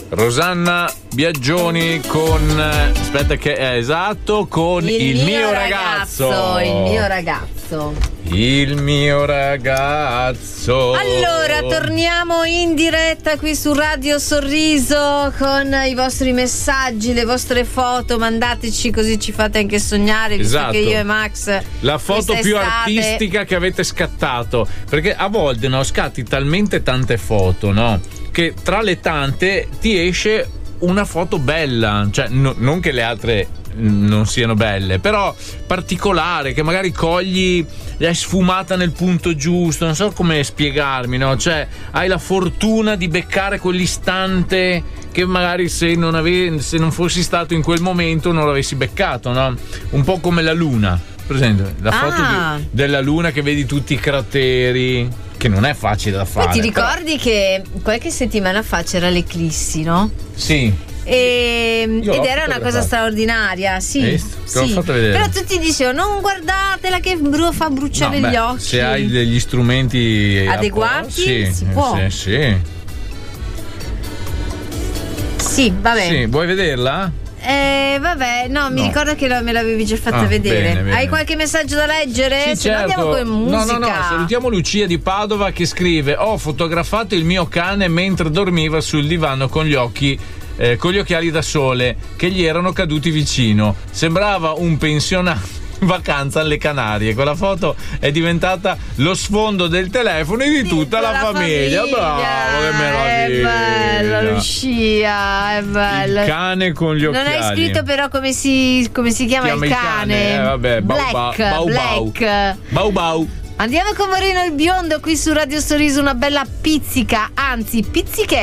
Rosanna Biagioni con aspetta che è esatto, con il mio ragazzo. Il mio ragazzo. Allora, torniamo in diretta qui su Radio Sorriso con i vostri messaggi, le vostre foto, mandateci così ci fate anche sognare, visto esatto. che io e Max la foto più estate... artistica che avete scattato, perché a volte scatti talmente tante foto, no? Che tra le tante ti esce una foto bella, cioè non che le altre non siano belle, però particolare, che magari cogli, è sfumata nel punto giusto, non so come spiegarmi, no? Cioè hai la fortuna di beccare quell'istante che magari se non fossi stato in quel momento non l'avessi beccato, no? Un po' come la luna, presente? La foto della luna che vedi tutti i crateri, che non è facile da fare. Poi ti ricordi che qualche settimana fa c'era l'eclissi, no? Sì. Ed era una cosa straordinaria, sì. L'ho fatto vedere. Però tutti dicevano non guardatela che fa bruciare gli occhi. Se hai degli strumenti adeguati, si può. Sì, vabbè. Sì, vuoi vederla? Vabbè, mi ricordo che me l'avevi già fatta vedere. Bene. Hai qualche messaggio da leggere? Sì, certo. Andiamo con musica. No, salutiamo Lucia di Padova che scrive: ho fotografato il mio cane mentre dormiva sul divano con gli occhiali da sole che gli erano caduti vicino. Sembrava un pensionato in vacanza alle Canarie. Quella foto è diventata lo sfondo del telefono di tutta la famiglia. Bravo, che meraviglia! È bella Lucia, è bella. Il cane con gli occhiali. Non hai scritto però come si chiama il cane. Vabbè, Black. Bau. Andiamo con Moreno il biondo qui su Radio Sorriso, una bella pizzica, anzi pizziche.